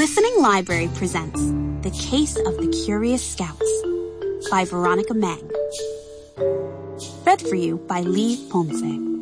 Listening Library presents The Case of the Curious Scouts by Veronica Meng. Read for you by Lee Ponce.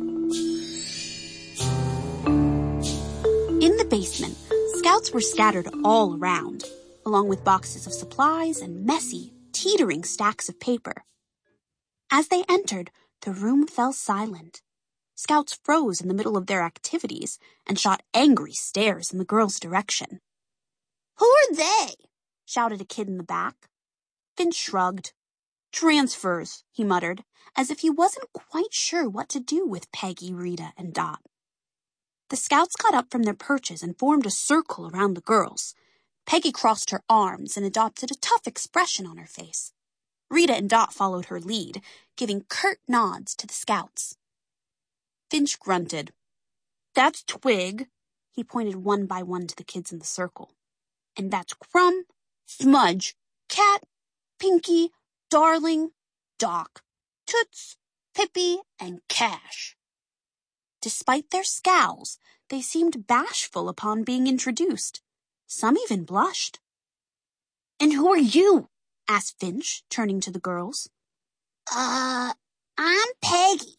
In the basement, scouts were scattered all around, along with boxes of supplies and messy, teetering stacks of paper. As they entered, the room fell silent. Scouts froze in the middle of their activities and shot angry stares in the girls' direction. "Who are they?" shouted a kid in the back. Finch shrugged. "Transfers," he muttered, as if he wasn't quite sure what to do with Peggy, Rita, and Dot. The scouts got up from their perches and formed a circle around the girls. Peggy crossed her arms and adopted a tough expression on her face. Rita and Dot followed her lead, giving curt nods to the scouts. Finch grunted. "That's Twig." He pointed one by one to the kids in the circle. "And that's Crumb, Smudge, Cat, Pinky, Darling, Doc, Toots, Pippi, and Cash." Despite their scowls, they seemed bashful upon being introduced. Some even blushed. "And who are you?" asked Finch, turning to the girls. I'm Peggy."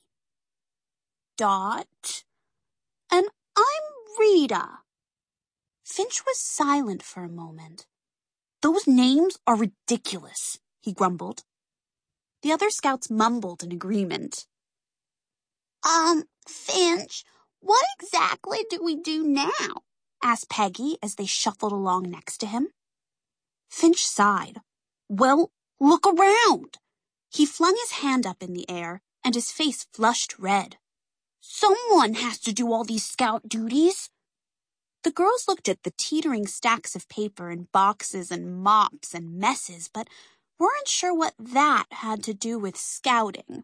"Dot. And I'm Rita." Finch was silent for a moment. "Those names are ridiculous," he grumbled. The other scouts mumbled in agreement. Finch, what exactly do we do now?" asked Peggy as they shuffled along next to him. Finch sighed. "Well, look around." He flung his hand up in the air, and his face flushed red. "Someone has to do all these scout duties." The girls looked at the teetering stacks of paper and boxes and mops and messes, but weren't sure what that had to do with scouting.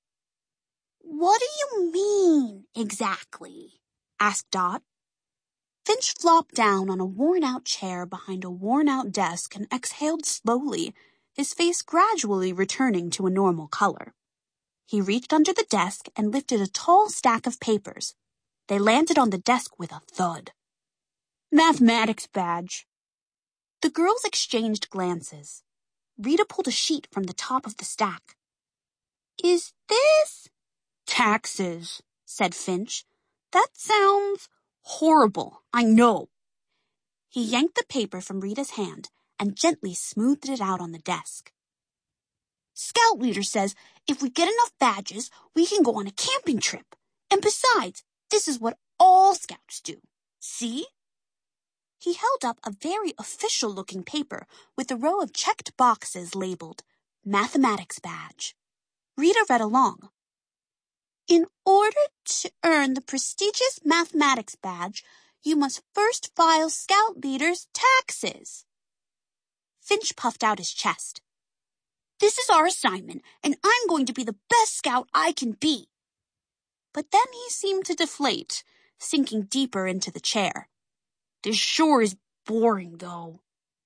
"What do you mean, exactly?" asked Dot. Finch flopped down on a worn-out chair behind a worn-out desk and exhaled slowly, his face gradually returning to a normal color. He reached under the desk and lifted a tall stack of papers. They landed on the desk with a thud. "Mathematics badge." The girls exchanged glances. Rita pulled a sheet from the top of the stack. "Is this?" "Taxes," said Finch. "That sounds horrible, I know." He yanked the paper from Rita's hand and gently smoothed it out on the desk. "Scout leader says if we get enough badges, we can go on a camping trip. And besides, this is what all scouts do. See?" He held up a very official-looking paper with a row of checked boxes labeled Mathematics Badge. Rita read along. "In order to earn the prestigious Mathematics Badge, you must first file Scout Leader's taxes." Finch puffed out his chest. "This is our assignment, and I'm going to be the best scout I can be." But then he seemed to deflate, sinking deeper into the chair. "This sure is boring, though."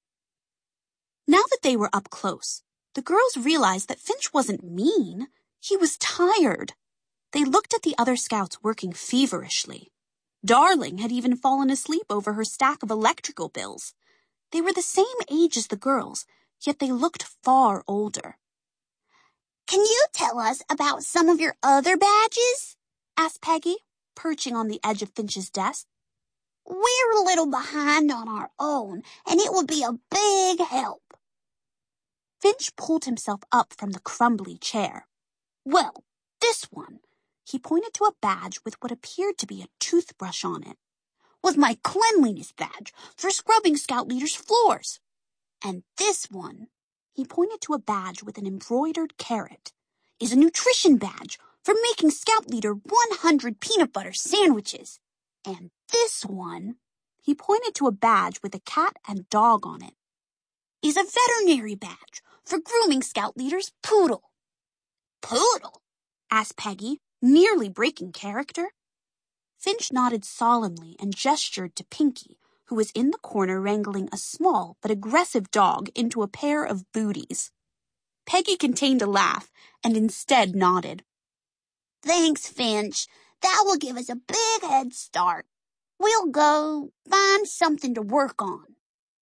Now that they were up close, the girls realized that Finch wasn't mean. He was tired. They looked at the other scouts working feverishly. Darling had even fallen asleep over her stack of electrical bills. They were the same age as the girls, yet they looked far older. "Can you tell us about some of your other badges?" asked Peggy, perching on the edge of Finch's desk. "We're a little behind on our own, and it would be a big help." Finch pulled himself up from the crumbly chair. "Well, this one," he pointed to a badge with what appeared to be a toothbrush on it, "was my cleanliness badge for scrubbing Scout Leader's floors. And this one," he pointed to a badge with an embroidered carrot, "is a nutrition badge for making Scout Leader 100 peanut butter sandwiches. And this one," he pointed to a badge with a cat and dog on it, "is a veterinary badge for grooming Scout Leader's poodle." "Poodle?" asked Peggy, nearly breaking character. Finch nodded solemnly and gestured to Pinky, who was in the corner wrangling a small but aggressive dog into a pair of booties. Peggy contained a laugh and instead nodded. "Thanks, Finch. That will give us a big head start. We'll go find something to work on."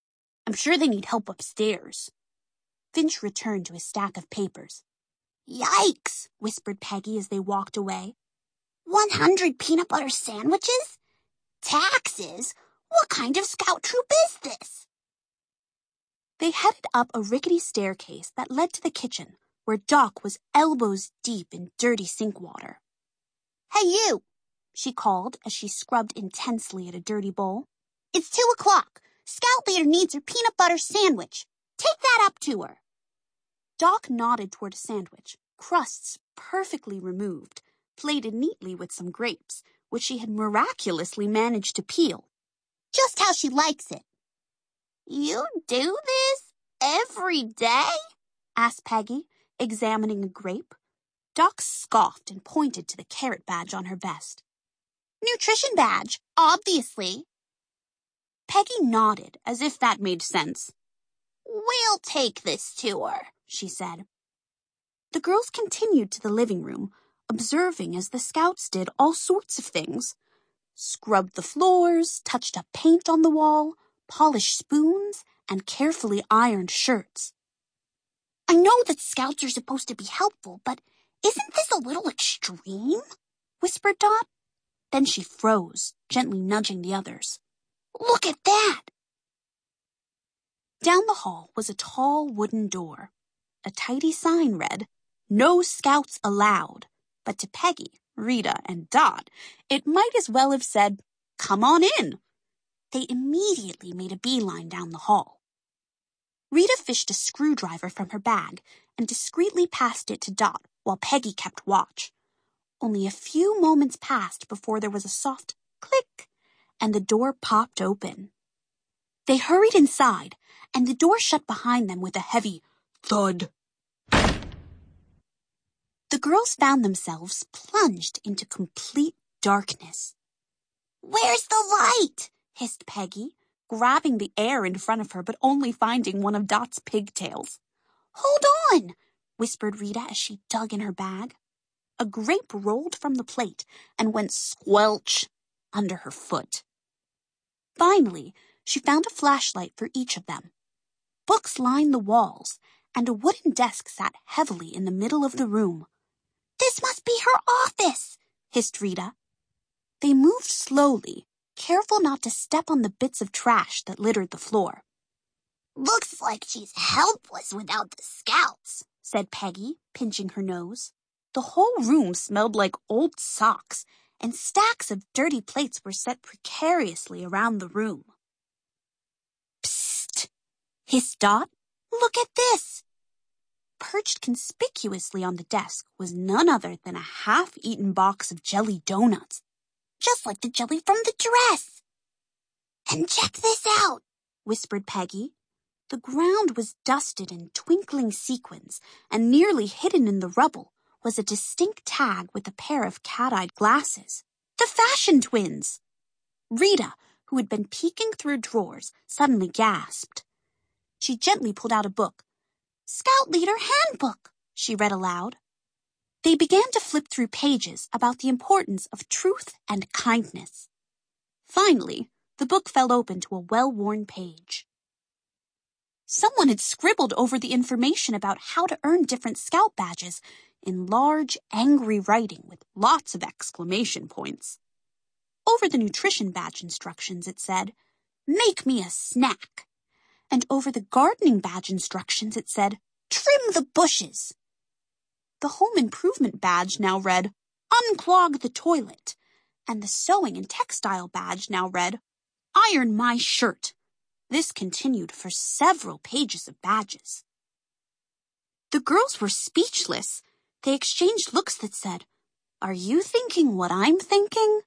I'm sure they need help upstairs. Finch returned to his stack of papers. Yikes, whispered Peggy as they walked away. 100 peanut butter sandwiches? Taxes? What kind of scout troop is this? They headed up a rickety staircase that led to the kitchen, where Doc was elbows deep in dirty sink water. Hey, you, she called as she scrubbed intensely at a dirty bowl. It's 2 o'clock. Scout leader needs her peanut butter sandwich. Take that up to her. Doc nodded toward a sandwich, crusts perfectly removed, plated neatly with some grapes, which she had miraculously managed to peel. Just how she likes it. You do this every day? asked Peggy, examining a grape. Doc scoffed and pointed to the carrot badge on her vest. Nutrition badge, obviously. Peggy nodded as if that made sense. We'll take this to her, she said. The girls continued to the living room, observing as the scouts did all sorts of things. Scrubbed the floors, touched up paint on the wall, polished spoons, and carefully ironed shirts. I know that scouts are supposed to be helpful, but isn't this a little extreme? Whispered Dot. Then she froze, gently nudging the others. Look at that! Down the hall was a tall wooden door. A tidy sign read, "No Scouts Allowed," but to Peggy, Rita, and Dot, it might as well have said, "Come on in." They immediately made a beeline down the hall. Rita fished a screwdriver from her bag and discreetly passed it to Dot while Peggy kept watch. Only a few moments passed before there was a soft click and the door popped open. They hurried inside, and the door shut behind them with a heavy thud. The girls found themselves plunged into complete darkness. "Where's the light?" hissed Peggy, grabbing the air in front of her but only finding one of Dot's pigtails. "Hold on," whispered Rita as she dug in her bag. A grape rolled from the plate and went squelch under her foot. Finally, she found a flashlight for each of them. Books lined the walls, and a wooden desk sat heavily in the middle of the room. "This must be her office," hissed Rita. They moved slowly, careful not to step on the bits of trash that littered the floor. "Looks like she's helpless without the scouts," said Peggy, pinching her nose. The whole room smelled like old socks, and stacks of dirty plates were set precariously around the room. "Psst!" hissed Dot. "Look at this!" Perched conspicuously on the desk was none other than a half-eaten box of jelly donuts, just like the jelly from the dress. "And check this out," whispered Peggy. The ground was dusted in twinkling sequins, and nearly hidden in the rubble was a distinct tag with a pair of cat-eyed glasses. The Fashion Twins! Rita, who had been peeking through drawers, suddenly gasped. She gently pulled out a book. "Scout Leader Handbook," she read aloud. They began to flip through pages about the importance of truth and kindness. Finally, the book fell open to a well-worn page. Someone had scribbled over the information about how to earn different scout badges in large, angry writing with lots of exclamation points. Over the nutrition badge instructions, it said, "Make me a snack." And over the gardening badge instructions, it said, "Trim the bushes." The home improvement badge now read, "Unclog the toilet." And the sewing and textile badge now read, "Iron my shirt." This continued for several pages of badges. The girls were speechless. They exchanged looks that said, "Are you thinking what I'm thinking?"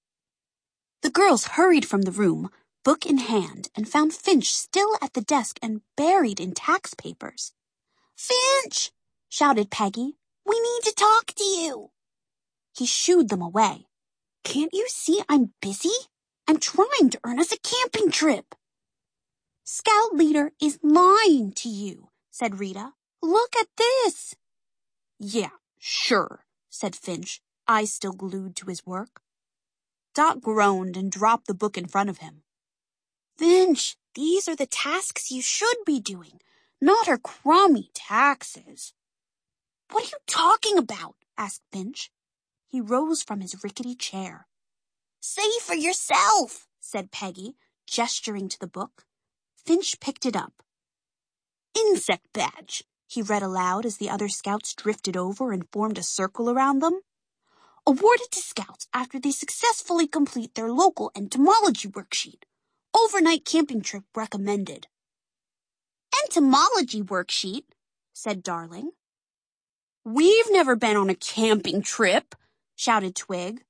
The girls hurried from the room, book in hand, and found Finch still at the desk and buried in tax papers. "Finch!" shouted Peggy. "We need to talk to you." He shooed them away. "Can't you see I'm busy? I'm trying to earn us a camping trip." "Scout Leader is lying to you," said Rita. "Look at this." "Yeah, sure," said Finch, eyes still glued to his work. Dot groaned and dropped the book in front of him. "Finch, These are the tasks you should be doing, not her crummy taxes. What are you talking about? Asked Finch. He rose from his rickety chair. Say for yourself, said Peggy, gesturing to the book. Finch picked it up. Insect badge, he read aloud as the other scouts drifted over and formed a circle around them. Awarded to scouts after they successfully complete their local entomology worksheet. Overnight camping trip recommended. Entomology worksheet, said Darling. We've never been on a camping trip, shouted Twig.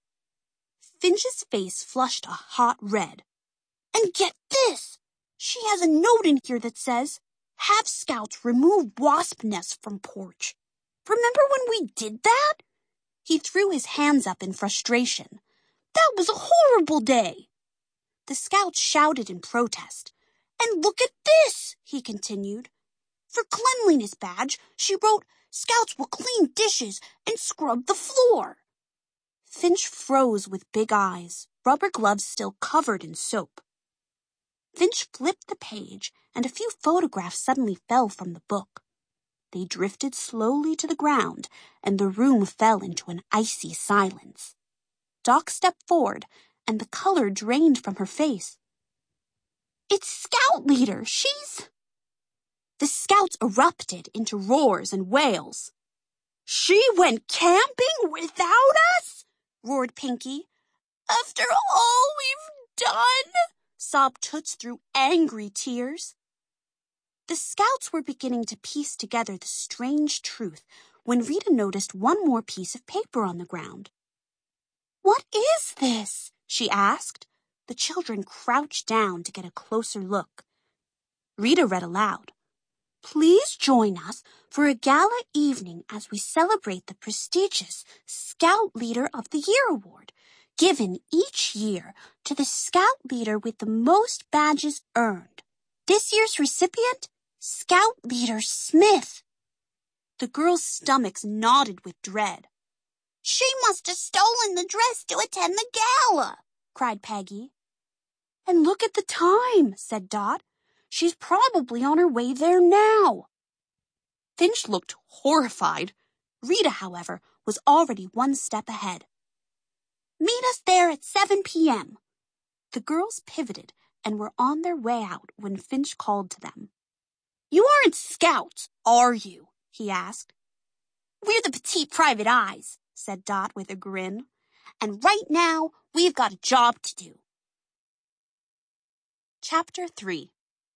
Finch's face flushed a hot red. And get this! She has a note in here that says, have scouts remove wasp nests from porch. Remember when we did that? He threw his hands up in frustration. That was a horrible day. The scouts shouted in protest. And look at this, he continued. For cleanliness badge, she wrote, Scouts will clean dishes and scrub the floor. Finch froze with big eyes, rubber gloves still covered in soap. Finch flipped the page, and a few photographs suddenly fell from the book. They drifted slowly to the ground, and the room fell into an icy silence. Doc stepped forward, and the color drained from her face. It's Scout Leader. She's... The scouts erupted into roars and wails. She went camping without us? Roared Pinky. After all we've done? Sobbed Toots through angry tears. The scouts were beginning to piece together the strange truth when Rita noticed one more piece of paper on the ground. What is this? She asked. The children crouched down to get a closer look. Rita read aloud. Please join us for a gala evening as we celebrate the prestigious Scout Leader of the Year award, given each year to the Scout Leader with the most badges earned. This year's recipient, Scout Leader Smith. The girls' stomachs knotted with dread. She must have stolen the dress to attend the gala, cried Peggy. And look at the time, said Dot. She's probably on her way there now. Finch looked horrified. Rita, however, was already one step ahead. Meet us there at 7 p.m. The girls pivoted and were on their way out when Finch called to them. You aren't scouts, are you? He asked. We're the Petite Private Eyes, said Dot with a grin. And right now, we've got a job to do. Chapter 3.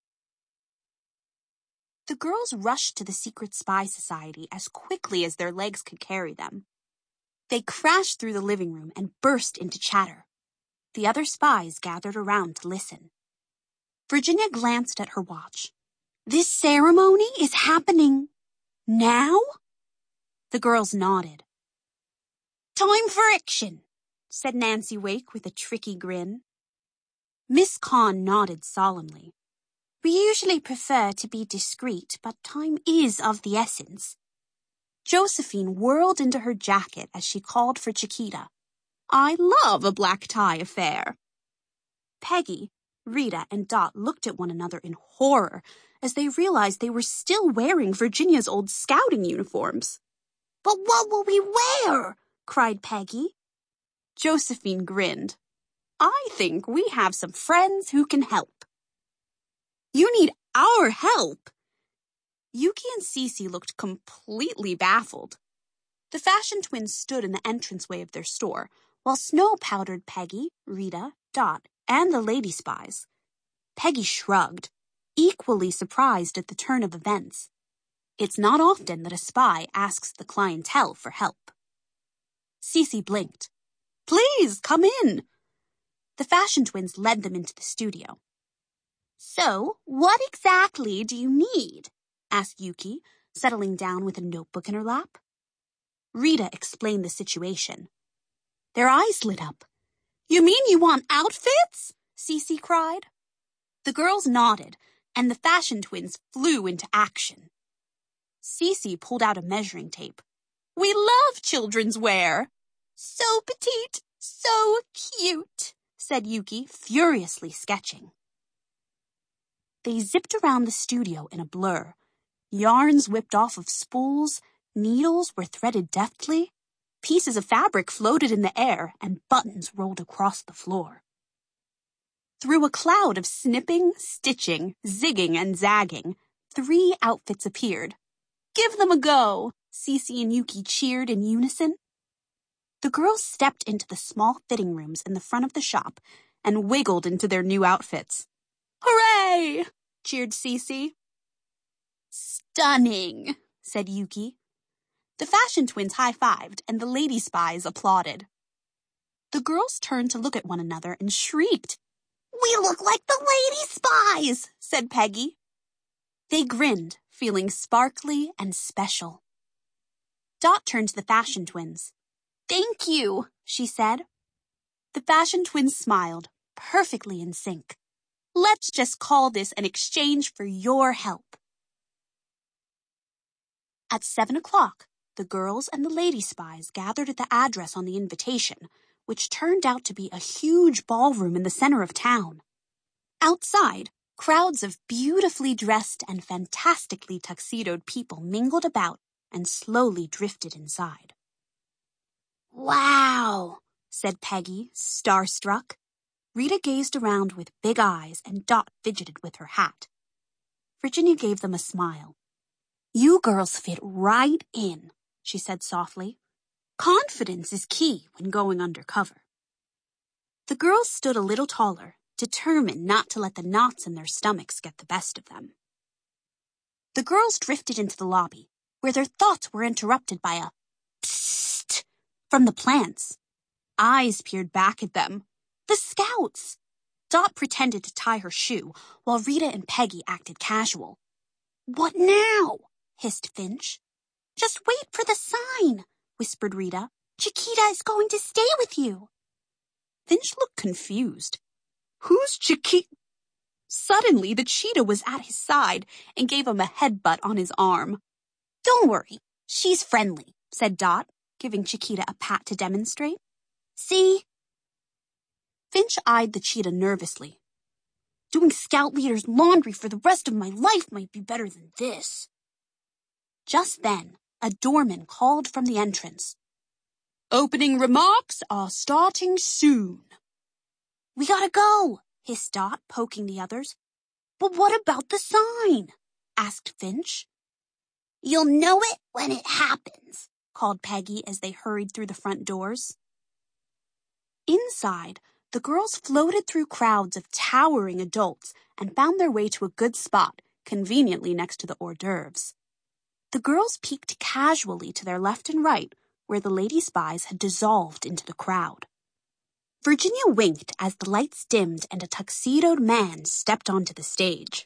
The girls rushed to the Secret Spy Society as quickly as their legs could carry them. They crashed through the living room and burst into chatter. The other spies gathered around to listen. Virginia glanced at her watch. This ceremony is happening now? The girls nodded. Time for action, said Nancy Wake with a tricky grin. Miss Conn nodded solemnly. We usually prefer to be discreet, but time is of the essence. Josephine whirled into her jacket as she called for Chiquita. I love a black tie affair. Peggy, Rita, and Dot looked at one another in horror as they realized they were still wearing Virginia's old scouting uniforms. But what will we wear? Cried Peggy. Josephine grinned. I think we have some friends who can help. You need our help. Yuki and Cece looked completely baffled. The fashion twins stood in the entranceway of their store, while Snow powdered Peggy, Rita, Dot, and the lady spies. Peggy shrugged, equally surprised at the turn of events. It's not often that a spy asks the clientele for help. Cece blinked. Please, come in. The fashion twins led them into the studio. So, what exactly do you need? Asked Yuki, settling down with a notebook in her lap. Rita explained the situation. Their eyes lit up. You mean you want outfits? Cece cried. The girls nodded, and the fashion twins flew into action. Cece pulled out a measuring tape. We love children's wear. So petite, so cute, said Yuki, furiously sketching. They zipped around the studio in a blur. Yarns whipped off of spools, needles were threaded deftly, pieces of fabric floated in the air, and buttons rolled across the floor. Through a cloud of snipping, stitching, zigging, and zagging, 3 outfits appeared. "Give them a go!" Cece and Yuki cheered in unison. The girls stepped into the small fitting rooms in the front of the shop and wiggled into their new outfits. "Hooray!" cheered Cece. "Stunning," said Yuki. The fashion twins high-fived and the lady spies applauded. The girls turned to look at one another and shrieked. "We look like the lady spies," said Peggy. They grinned, feeling sparkly and special. Dot turned to the fashion twins. "Thank you," she said. The fashion twins smiled, perfectly in sync. "Let's just call this an exchange for your help." At 7 o'clock, the girls and the lady spies gathered at the address on the invitation, which turned out to be a huge ballroom in the center of town. Outside, crowds of beautifully dressed and fantastically tuxedoed people mingled about and slowly drifted inside. "Wow," said Peggy, starstruck. Rita gazed around with big eyes and Dot fidgeted with her hat. Virginia gave them a smile. "You girls fit right in," she said softly. "Confidence is key when going undercover." The girls stood a little taller, determined not to let the knots in their stomachs get the best of them. The girls drifted into the lobby, where their thoughts were interrupted by a psst from the plants. Eyes peered back at them. The Scouts! Dot pretended to tie her shoe, while Rita and Peggy acted casual. "What now?" hissed Finch. "Just wait for the sign," whispered Rita. "Chiquita is going to stay with you." Finch looked confused. "Who's Chiquita?" Suddenly, the cheetah was at his side and gave him a headbutt on his arm. "Don't worry, she's friendly," said Dot, giving Chiquita a pat to demonstrate. "See?" Finch eyed the cheetah nervously. "Doing Scout leader's laundry for the rest of my life might be better than this." Just then, a doorman called from the entrance. "Opening remarks are starting soon." "We gotta go," hissed Dot, poking the others. "But what about the sign?" asked Finch. "You'll know it when it happens," called Peggy as they hurried through the front doors. Inside, the girls floated through crowds of towering adults and found their way to a good spot, conveniently next to the hors d'oeuvres. The girls peeked casually to their left and right, where the lady spies had dissolved into the crowd. Virginia winked as the lights dimmed and a tuxedoed man stepped onto the stage.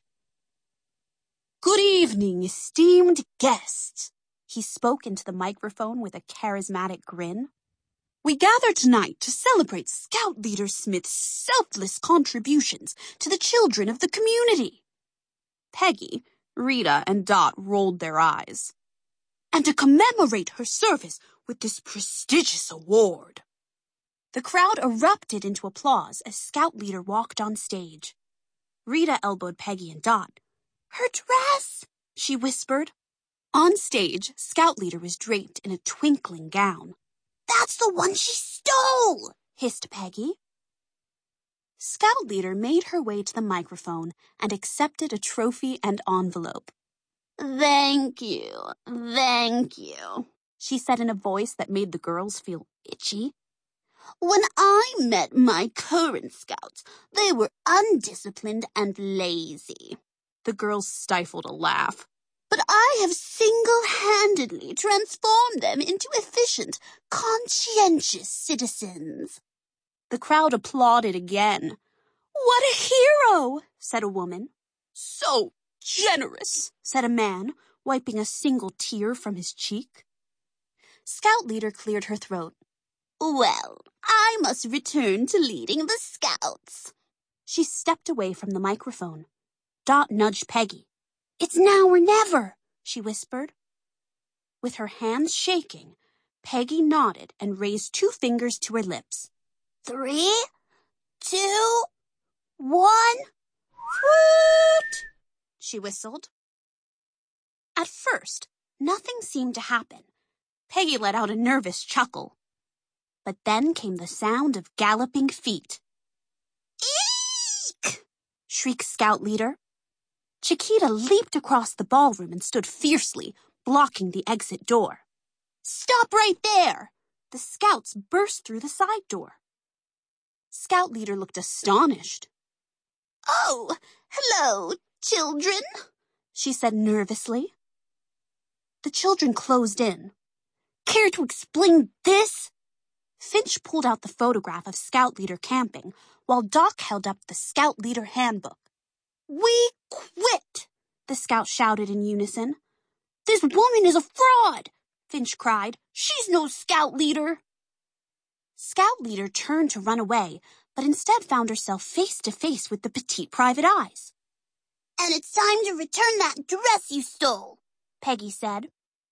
"Good evening, esteemed guests," he spoke into the microphone with a charismatic grin. "We gather tonight to celebrate Scout Leader Smith's selfless contributions to the children of the community." Peggy, Rita, and Dot rolled their eyes. "And to commemorate her service with this prestigious award." The crowd erupted into applause as Scout Leader walked on stage. Rita elbowed Peggy and Dot. "Her dress!" she whispered. On stage, Scout Leader was draped in a twinkling gown. "That's the one she stole!" hissed Peggy. Scout Leader made her way to the microphone and accepted a trophy and envelope. Thank you, she said in a voice that made the girls feel itchy. When I met my current Scouts, they were undisciplined and lazy. The girls stifled a laugh. But I have single-handedly transformed them into efficient, conscientious citizens. The crowd applauded again. "What a hero!" said a woman. "So generous," said a man, wiping a single tear from his cheek. Scout Leader cleared her throat. "Well, I must return to leading the Scouts." She stepped away from the microphone. Dot nudged Peggy. "It's now or never," she whispered. With her hands shaking, Peggy nodded and raised 2 fingers to her lips. 3, 2, 1, woot! she whistled. At first, nothing seemed to happen. Peggy let out a nervous chuckle. But then came the sound of galloping feet. Eek! Shrieked Scout Leader. Chiquita leaped across the ballroom and stood fiercely, blocking the exit door. Stop right there! The scouts burst through the side door. Scout Leader looked astonished. Oh, hello, children, she said nervously. The children closed in. Care to explain this? Finch pulled out the photograph of Scout Leader camping, while Doc held up the Scout Leader handbook. We quit, the scouts shouted in unison. This woman is a fraud, Finch cried. She's no Scout Leader. Scout Leader turned to run away, but instead found herself face to face with the petite private eyes. And it's time to return that dress you stole, Peggy said.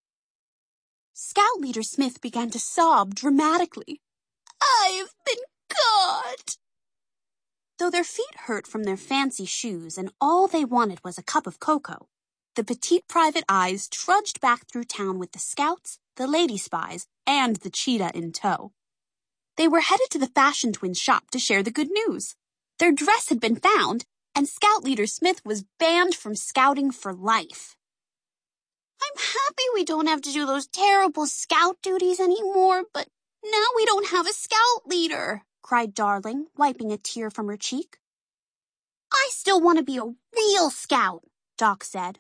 Scout Leader Smith began to sob dramatically. I've been caught. Though their feet hurt from their fancy shoes and all they wanted was a cup of cocoa, the petite private eyes trudged back through town with the scouts, the lady spies, and the cheetah in tow. They were headed to the Fashion Twins shop to share the good news. Their dress had been found, and Scout Leader Smith was banned from scouting for life. I'm happy we don't have to do those terrible scout duties anymore, but now we don't have a scout leader, cried Darling, wiping a tear from her cheek. I still want to be a real scout, Doc said.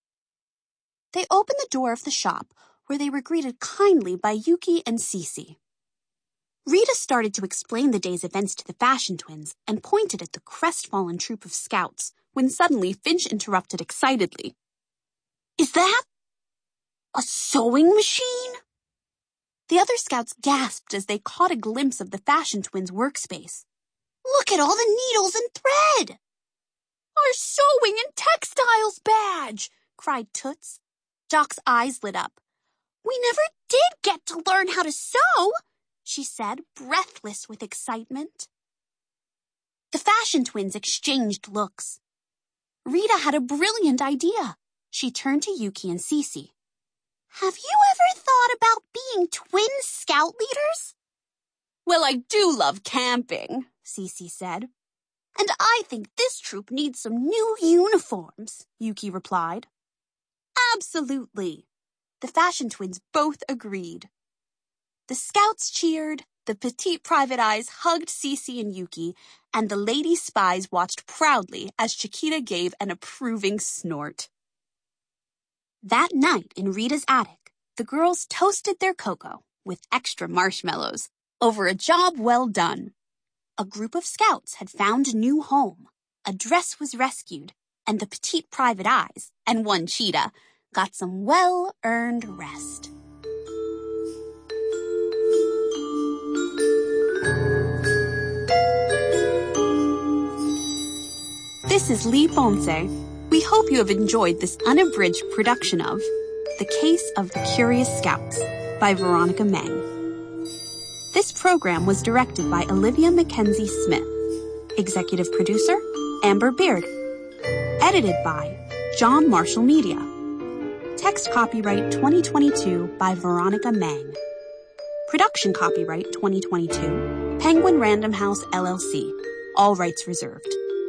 They opened the door of the shop, where they were greeted kindly by Yuki and Cece. Rita started to explain the day's events to the Fashion Twins and pointed at the crestfallen troop of scouts when suddenly Finch interrupted excitedly. Is that a sewing machine? The other scouts gasped as they caught a glimpse of the Fashion Twins' workspace. Look at all the needles and thread! Our sewing and textiles badge! Cried Toots. Doc's eyes lit up. We never did get to learn how to sew, she said, breathless with excitement. The Fashion Twins exchanged looks. Rita had a brilliant idea. She turned to Yuki and Cece. Have you ever thought about being twin scout leaders? Well, I do love camping, Cece said. And I think this troop needs some new uniforms, Yuki replied. Absolutely. The Fashion Twins both agreed. The scouts cheered, the petite private eyes hugged Cece and Yuki, and the lady spies watched proudly as Chiquita gave an approving snort. That night in Rita's attic, the girls toasted their cocoa with extra marshmallows over a job well done. A group of scouts had found a new home, a dress was rescued, and the petite private eyes, and one cheetah, got some well-earned rest. This is Lee Ponce. We hope you have enjoyed this unabridged production of The Case of the Curious Scouts by Veronica Meng. This program was directed by Olivia Mackenzie Smith. Executive producer, Amber Beard. Edited by John Marshall Media. Text copyright 2022 by Veronica Meng. Production copyright 2022, Penguin Random House LLC. All rights reserved.